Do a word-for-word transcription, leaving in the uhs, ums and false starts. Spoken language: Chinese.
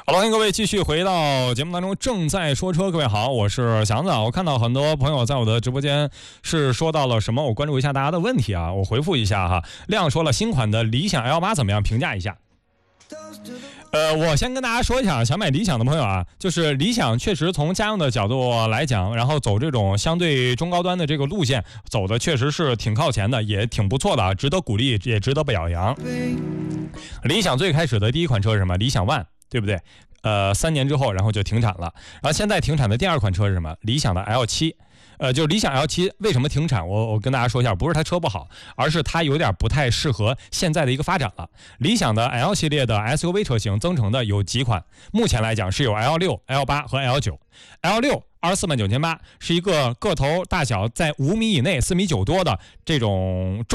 好了，欢迎各位继续回到节目当中，正在说车。各位好，我是祥子。我看到很多朋友在我的直播间是说到了什么，我关注一下大家的问题啊，我回复一下哈。亮说了新款的理想 L 八怎么样？评价一下。呃，我先跟大家说一下，想买理想的朋友啊，就是理想确实从家用的角度来讲，然后走这种相对中高端的这个路线，走的确实是挺靠前的，也挺不错的啊，值得鼓励，也值得表扬。理想最开始的第一款车是什么？理想 ONE， 对不对？呃，三年之后，然后就停产了。然后现在停产的第二款车是什么？理想的 L 七。呃，就是理想 L 七为什么停产？我我跟大家说一下，不是它车不好，而是它有点不太适合现在的一个发展了。理想的 L 系列的 S U V 车型增程的有几款，目前来讲是有 L 六、L 八和 L 九。L 六二十四万九千八是一个个头大小在五米以内、四米九多的这种。